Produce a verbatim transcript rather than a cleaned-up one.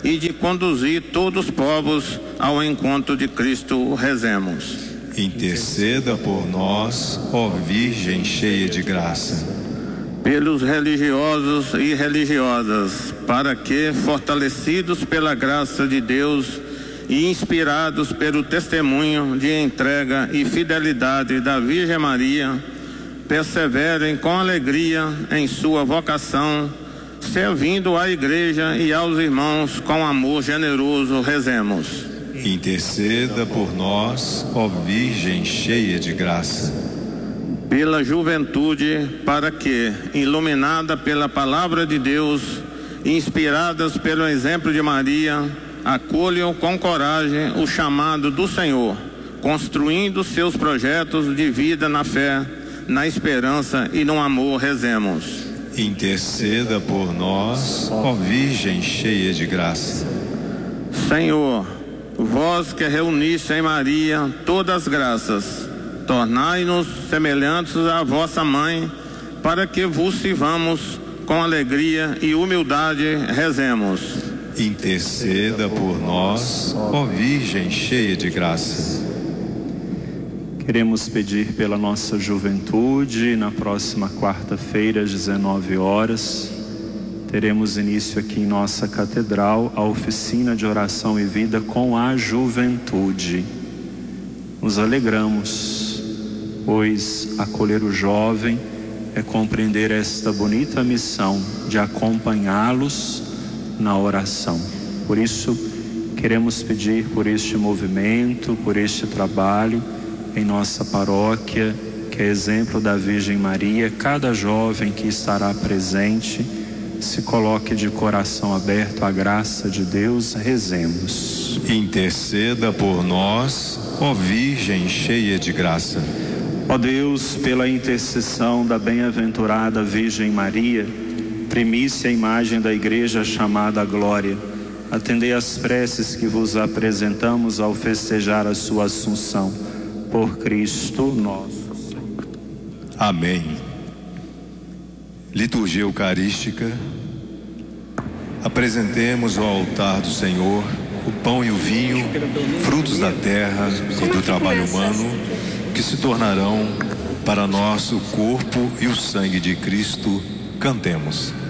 e de conduzir todos os povos ao encontro de Cristo. Rezemos. Interceda por nós, ó Virgem cheia de graça. Pelos religiosos e religiosas, para que, fortalecidos pela graça de Deus e inspirados pelo testemunho de entrega e fidelidade da Virgem Maria, perseverem com alegria em sua vocação, servindo à Igreja e aos irmãos com amor generoso. Rezemos. Interceda por nós, ó Virgem cheia de graça. Pela juventude, para que, iluminada pela palavra de Deus, inspiradas pelo exemplo de Maria, acolham com coragem o chamado do Senhor, construindo seus projetos de vida na fé, na esperança e no amor. Rezemos. Interceda por nós, ó Virgem cheia de graça. Senhor, vós que reuniste em Maria todas as graças, tornai-nos semelhantes à vossa mãe, para que vos sirvamos com alegria e humildade. Rezemos. Interceda por nós, ó Virgem cheia de graça. Queremos pedir pela nossa juventude. Na próxima quarta-feira, às dezenove horas, teremos início aqui em nossa catedral a oficina de oração e vida com a juventude. Nos alegramos, pois acolher o jovem é compreender esta bonita missão de acompanhá-los na oração. Por isso, queremos pedir por este movimento, por este trabalho em nossa paróquia, que é exemplo da Virgem Maria. Cada jovem que estará presente se coloque de coração aberto à graça de Deus. Rezemos. Interceda por nós, ó Virgem cheia de graça. Ó Deus, pela intercessão da bem-aventurada Virgem Maria, primícia e imagem da Igreja chamada à glória, atendei as preces que vos apresentamos ao festejar a sua assunção. Por Cristo nosso Senhor. Amém. Liturgia Eucarística. Apresentemos ao altar do Senhor o pão e o vinho, frutos da terra e do trabalho humano, que se tornarão para nós o corpo e o sangue de Cristo. Cantemos.